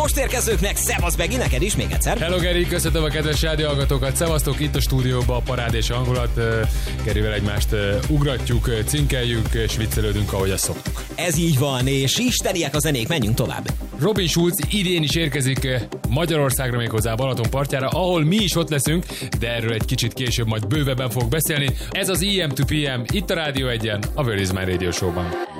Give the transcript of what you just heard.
most érkezőknek, szevasz Begi, neked is még egyszer. Hello Geri, köszöntöm a kedves rádióhallgatókat, szevasztok, itt a stúdióban a parád és hangulat. Gerivel egymást ugratjuk, cinkeljük és viccelődünk, ahogy azt szoktuk. Ez így van, és isteniek a zenék, menjünk tovább. Robin Schulz idén is érkezik Magyarországra, méghozzá Balaton partjára, ahol mi is ott leszünk, de erről egy kicsit később majd bővebben fogok beszélni. Ez az EM to PM, itt a Rádió 1-en, a Where is My Radio Show-ban.